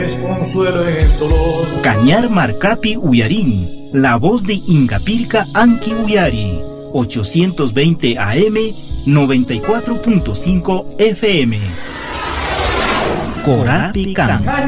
es consuelo en el dolor. Cañar Marcapi Uyarini, la voz de Ingapirca Anki Uyari, 820 AM, 94.5 FM. Corapi Can.